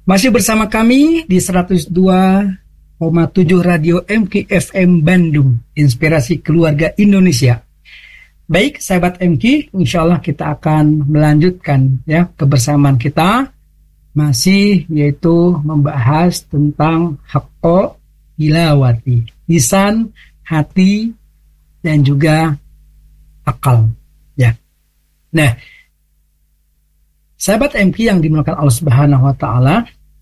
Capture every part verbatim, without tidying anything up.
Masih bersama kami di seratus dua koma tujuh Radio M K F M Bandung, Inspirasi Keluarga Indonesia. Baik, sahabat M K, insya Allah kita akan melanjutkan ya kebersamaan kita, masih yaitu membahas tentang haqqo tilawati, lisan, hati, dan juga akal. Ya. Nah, sahabat M K yang dimuliakan Allah Subhanahu wa taala,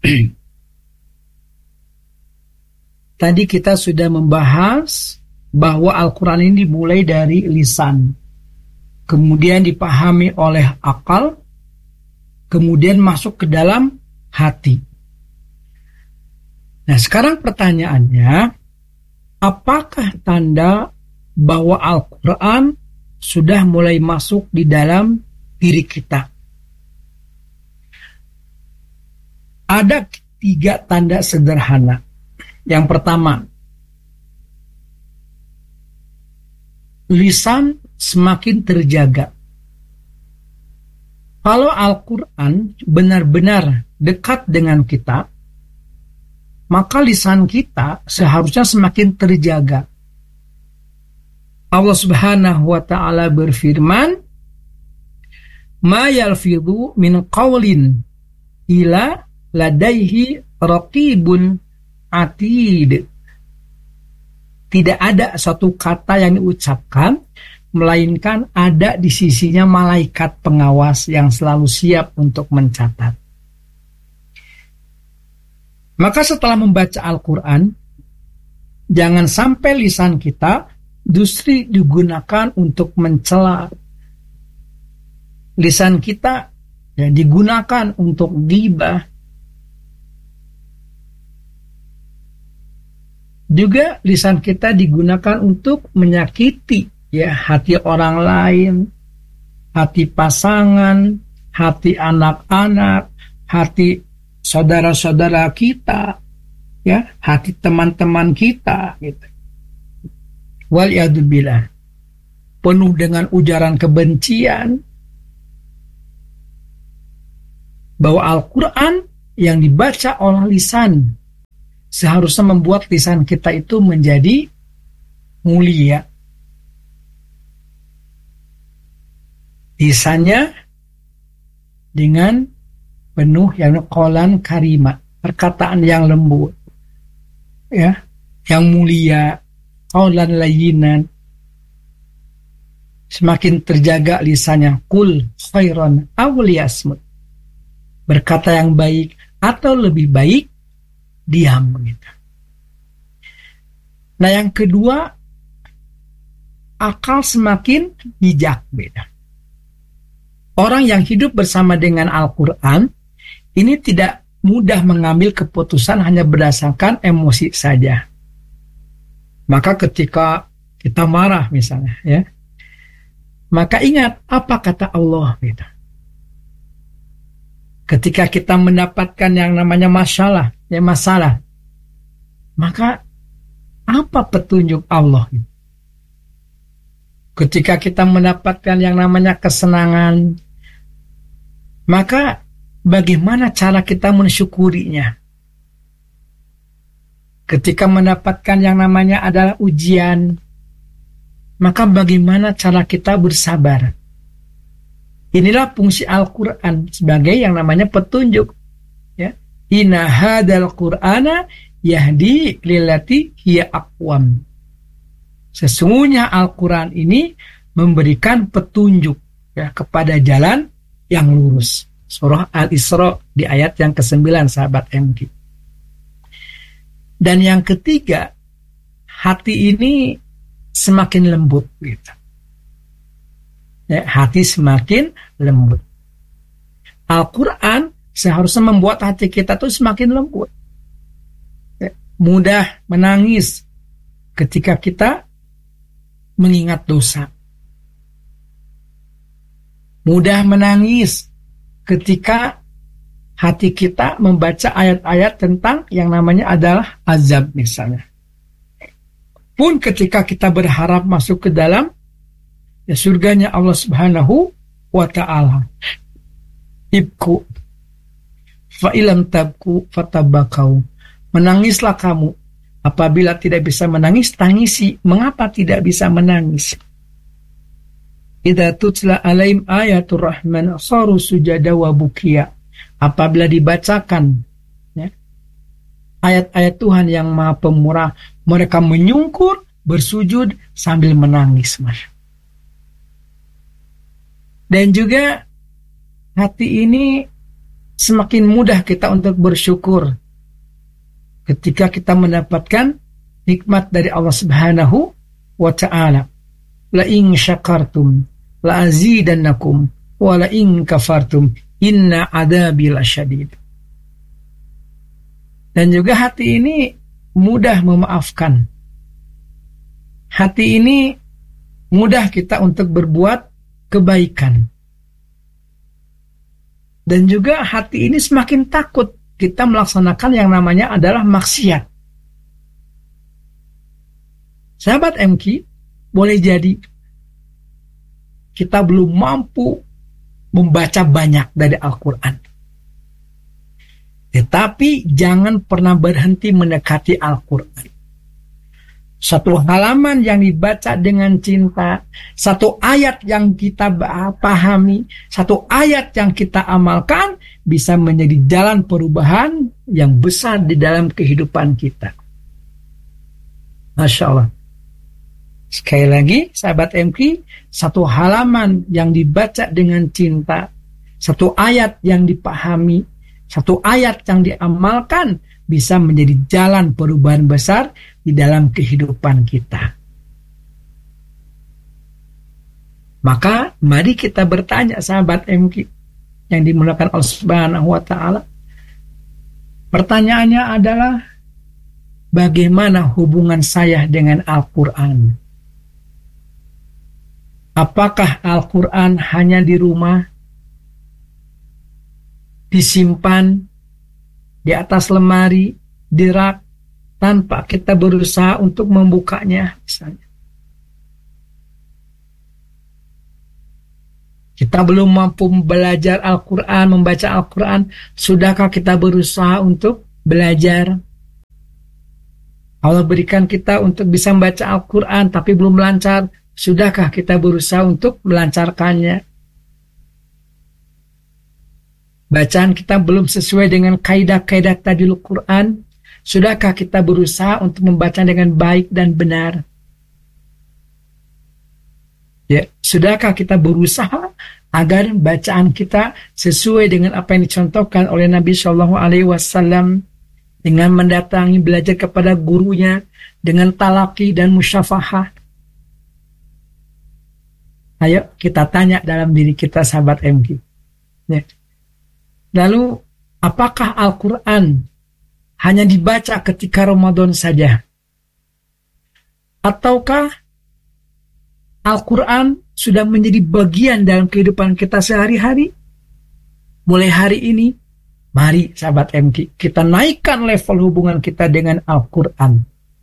tadi kita sudah membahas bahwa Al-Quran ini dimulai dari lisan, kemudian dipahami oleh akal, kemudian masuk ke dalam hati. Nah, sekarang pertanyaannya, apakah tanda bahwa Al-Quran sudah mulai masuk di dalam diri kita? Ada tiga tanda sederhana. Yang pertama, lisan semakin terjaga. Kalau Al-Quran benar-benar dekat dengan kita, maka lisan kita seharusnya semakin terjaga. Allah Subhanahu wa ta'ala berfirman, "Ma yalfidhu min qawlin ila ladaihi raqibun atid." Tidak ada satu kata yang diucapkan, melainkan ada di sisinya malaikat pengawas yang selalu siap untuk mencatat. Maka setelah membaca Al-Quran, jangan sampai lisan kita justru digunakan untuk mencela. Lisan kita ya, digunakan untuk ghibah. Juga lisan kita digunakan untuk menyakiti ya hati orang lain, hati pasangan, hati anak-anak, hati saudara-saudara kita, ya, hati teman-teman kita gitu. Waliyadzubillah. Penuh dengan ujaran kebencian, bahwa Al-Quran yang dibaca oleh lisan seharusnya membuat lisan kita itu menjadi mulia. Lisannya dengan penuh yang qalan karima, perkataan yang lembut, ya, yang mulia, qalan layyinan. Semakin terjaga lisannya, qul khairan aw liyasmut, berkata yang baik atau lebih baik diam gitu. Nah, yang kedua, akal semakin bijak beda. Orang yang hidup bersama dengan Al-Quran ini tidak mudah mengambil keputusan hanya berdasarkan emosi saja. Maka ketika kita marah misalnya, ya, maka ingat apa kata Allah gitu. Ketika kita mendapatkan yang namanya masalah, ya masalah, maka apa petunjuk Allah? Ketika kita mendapatkan yang namanya kesenangan, maka bagaimana cara kita mensyukurinya? Ketika mendapatkan yang namanya adalah ujian, maka bagaimana cara kita bersabar? Inilah fungsi Al-Quran sebagai yang namanya petunjuk. Ya. Inna hadal Qur'ana yahdi lillati hiya aqwam. Sesungguhnya Al-Quran ini memberikan petunjuk ya, kepada jalan yang lurus. Surah Al-Isra di ayat yang kesembilan, sahabat M K. Dan yang ketiga, hati ini semakin lembut gitu. Ya, hati semakin lembut. Al-Quran seharusnya membuat hati kita tuh semakin lembut. Ya, mudah menangis ketika kita mengingat dosa. Mudah menangis ketika hati kita membaca ayat-ayat tentang yang namanya adalah azab misalnya. Pun ketika kita berharap masuk ke dalam ya surganya Allah Subhanahu wa ta'ala. Ibku fa ilam tabku fatabakau. Menangislah kamu. Apabila tidak bisa menangis, tangisi. Mengapa tidak bisa menangis? Idza tutla alaihim ayatul rahman saru sujada wa bukiya. Apabila dibacakan ya, ayat-ayat Tuhan yang Maha Pemurah, mereka menyungkur, bersujud sambil menangis. Mas. Dan juga hati ini semakin mudah kita untuk bersyukur ketika kita mendapatkan nikmat dari Allah Subhanahu wa ta'ala. La in syakartum la azidannakum wa la in kafartum inna adabi lasyadid. Dan juga hati ini mudah memaafkan. Hati ini mudah kita untuk berbuat kebaikan. Dan juga hati ini semakin takut kita melaksanakan yang namanya adalah maksiat. Sahabat M Q, boleh jadi kita belum mampu membaca banyak dari Al-Quran. Tetapi jangan pernah berhenti mendekati Al-Quran. Satu halaman yang dibaca dengan cinta, satu ayat yang kita pahami, satu ayat yang kita amalkan, bisa menjadi jalan perubahan yang besar di dalam kehidupan kita. Masya Allah. Sekali lagi, sahabat M Q, satu halaman yang dibaca dengan cinta, satu ayat yang dipahami, satu ayat yang diamalkan, bisa menjadi jalan perubahan besar di dalam kehidupan kita. Maka mari kita bertanya, sahabat M Q yang dimulakan Allah Subhanahu wa ta'ala. Pertanyaannya adalah, bagaimana hubungan saya dengan Al-Quran? Apakah Al-Quran hanya di rumah, disimpan di atas lemari, di rak, tanpa kita berusaha untuk membukanya misalnya? Kita belum mampu belajar Al-Quran, membaca Al-Quran, sudahkah kita berusaha untuk belajar? Allah berikan kita untuk bisa membaca Al-Quran tapi belum lancar, sudahkah kita berusaha untuk melancarkannya? Bacaan kita belum sesuai dengan kaidah-kaidah tadi Al-Quran, sudahkah kita berusaha untuk membaca dengan baik dan benar? Ya, sudahkah kita berusaha agar bacaan kita sesuai dengan apa yang dicontohkan oleh Nabi Shallallahu Alaihi Wasallam, dengan mendatangi belajar kepada gurunya, dengan talaki dan musyafahah? Ayo kita tanya dalam diri kita, sahabat M Q. Ya. Lalu, apakah Al-Quran hanya dibaca ketika Ramadan saja? Ataukah Al-Quran sudah menjadi bagian dalam kehidupan kita sehari-hari? Mulai hari ini, mari sahabat M Q, kita naikkan level hubungan kita dengan Al-Quran.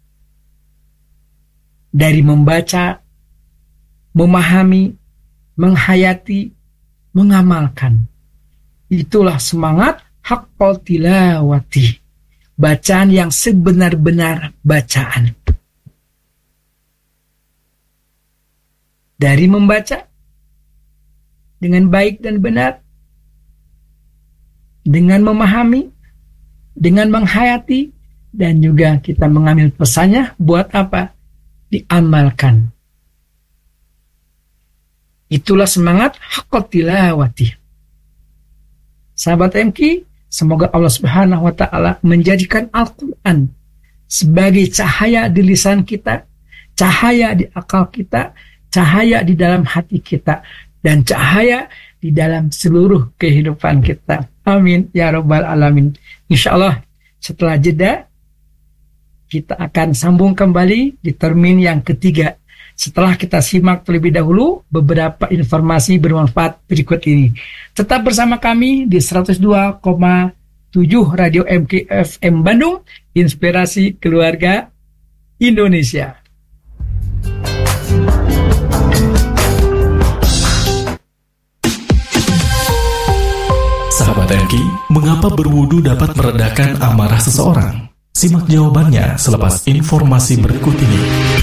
Dari membaca, memahami, menghayati, mengamalkan. Itulah semangat haqqal tilawati. Bacaan yang sebenar-benar bacaan. Dari membaca dengan baik dan benar, dengan memahami, dengan menghayati, dan juga kita mengambil pesannya buat apa? Diamalkan. Itulah semangat haqqat tilawati. Sahabat M Q, semoga Allah Subhanahu wa ta'ala menjadikan Al-Quran sebagai cahaya di lisan kita, cahaya di akal kita, cahaya di dalam hati kita, dan cahaya di dalam seluruh kehidupan kita. Amin ya rabbal alamin. Insya Allah setelah jeda kita akan sambung kembali di termin yang ketiga, setelah kita simak terlebih dahulu beberapa informasi bermanfaat berikut ini. Tetap bersama kami di seratus dua koma tujuh Radio M K F M Bandung, Inspirasi Keluarga Indonesia. Sahabat Sahabat M K, mengapa berwudu dapat meredakan amarah seseorang? Simak jawabannya selepas informasi berikut ini.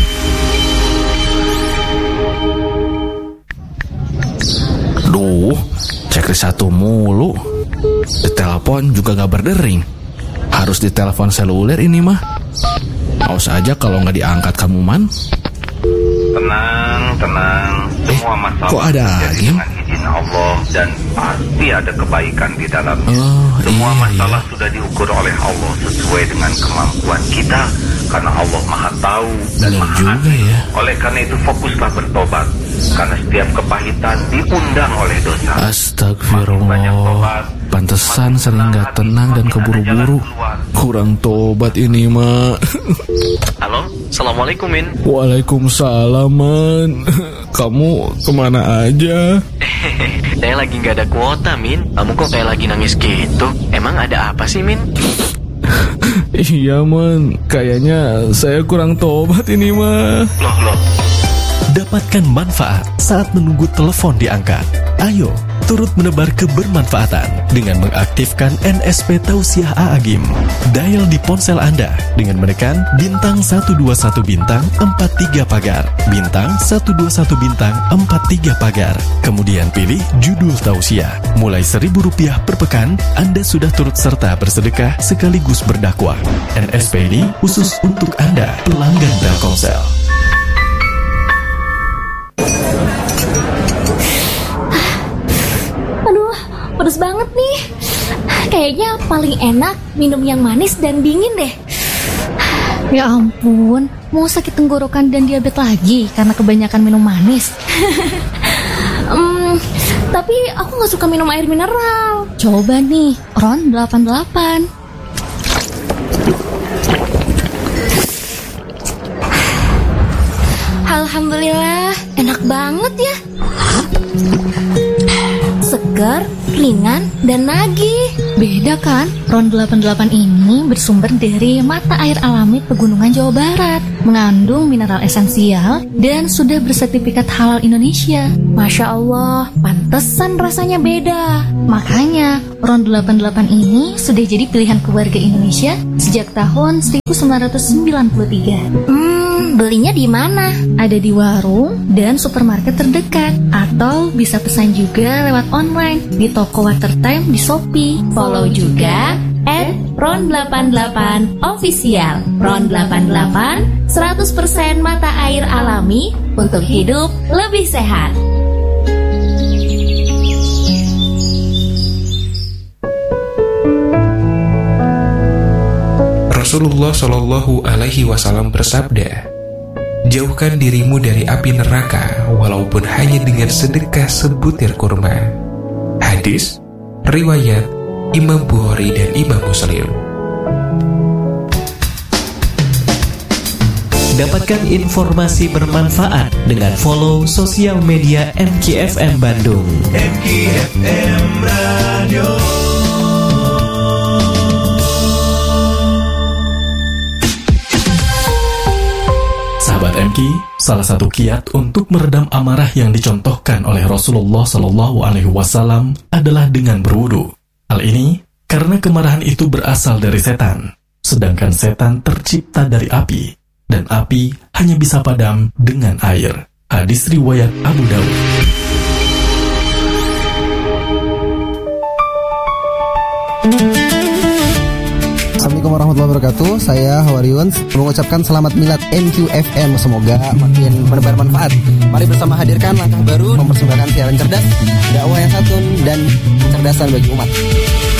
Duh, checklist satu mulu. Ditelepon juga gak berdering. Harus ditelepon seluler ini mah. Awas aja kalau gak diangkat kamu, Man. Tenang, tenang. Semua masalah kok ada lagi? dengan izin Allah dan pasti ada kebaikan di dalamnya. Oh, Semua iya, masalah iya. sudah diukur oleh Allah sesuai dengan kemampuan kita, karena Allah Maha Tahu dan Benar Maha juga Adil. ya. Oleh karena itu fokuslah bertobat, karena setiap kepahitan diundang oleh dosa. Astagfirullah. Pantesan sering gak tenang dan keburu-buru. Kurang tobat ini, Mak. Halo, Assalamualaikum, Min. Waalaikumsalam, Man. Kamu kemana aja? Saya lagi nggak ada kuota, Min. Kamu kok kayak lagi nangis gitu? Emang ada apa sih, Min? Iya, Man. Kayaknya saya kurang tobat ini, mah. Loh, loh. Dapatkan manfaat saat menunggu telepon diangkat. Ayo, turut menebar kebermanfaatan dengan mengaktifkan N S P Tausiah A'agim. Dial di ponsel Anda dengan menekan bintang satu dua satu bintang empat tiga pagar, bintang satu dua satu bintang empat tiga pagar. Kemudian pilih judul tausiah. Mulai seribu rupiah per pekan, Anda sudah turut serta bersedekah sekaligus berdakwah. N S P ini khusus untuk Anda, pelanggan Telkomsel. Pedes banget nih. Kayaknya paling enak minum yang manis dan dingin deh. Ya ampun, mau sakit tenggorokan dan diabetes lagi karena kebanyakan minum manis. hmm, Tapi aku gak suka minum air mineral. Coba nih, Ron delapan delapan. Alhamdulillah, enak banget ya. Segar, ringan, dan nagih. Beda kan? Ron delapan delapan ini bersumber dari mata air alami Pegunungan Jawa Barat, mengandung mineral esensial dan sudah bersertifikat halal Indonesia. Masya Allah, pantesan rasanya beda. Makanya Ron delapan delapan ini sudah jadi pilihan keluarga Indonesia sejak tahun seribu sembilan ratus sembilan puluh tiga. Hmm, belinya di mana? Ada di warung dan supermarket terdekat, atau bisa pesan juga lewat online di toko Watertime di Shopee. Follow juga at ron delapan delapan official. Ron delapan delapan, seratus persen mata air alami untuk hidup lebih sehat. Rasulullah Shallallahu Alaihi Wasallam bersabda, jauhkan dirimu dari api neraka walaupun hanya dengan sedekah sebutir kurma. Hadis riwayat Imam Bukhari dan Imam Muslim. Dapatkan informasi bermanfaat dengan follow sosial media M K F M Bandung. M K F M Radio. Sahabat M K, salah satu kiat untuk meredam amarah yang dicontohkan oleh Rasulullah Shallallahu Alaihi Wasallam adalah dengan berwudu. Hal ini karena kemarahan itu berasal dari setan, sedangkan setan tercipta dari api, dan api hanya bisa padam dengan air. Hadis riwayat Abu Daud. Assalamualaikum warahmatullahi wabarakatuh. Saya Hawariun mengucapkan selamat milad M Q F M. Semoga makin menebar manfaat. Mari bersama hadirkan langkah baru, mempersembahkan siaran cerdas, dakwah yang santun, dan kecerdasan bagi umat.